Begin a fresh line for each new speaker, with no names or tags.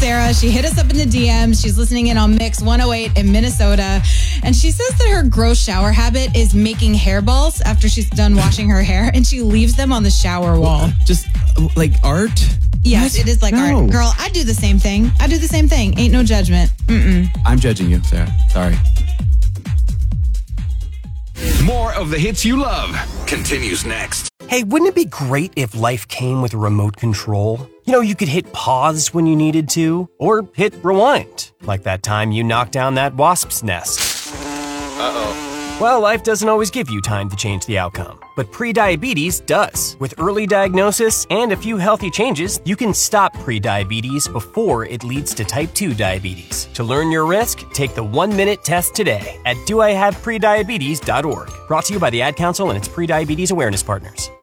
Sarah. She hit us up in the DMs. She's listening in on Mix 108 in Minnesota. And she says that her gross shower habit is making hairballs after she's done washing her hair, and she leaves them on the shower wall.
Just like art?
Yes,
What?
it is like
No.
art. Girl, I do the same thing. Ain't no judgment.
I'm judging you, Sarah. Sorry.
More of the hits you love continues next.
Hey, wouldn't it be great if life came with a remote control? You know, you could hit pause when you needed to, or hit rewind, like that time you knocked down that wasp's nest. Uh-oh. Well, life doesn't always give you time to change the outcome, but prediabetes does. With early diagnosis and a few healthy changes, you can stop prediabetes before it leads to type 2 diabetes. To learn your risk, take the 1-minute test today at doihaveprediabetes.org. Brought to you by the Ad Council and its prediabetes awareness partners.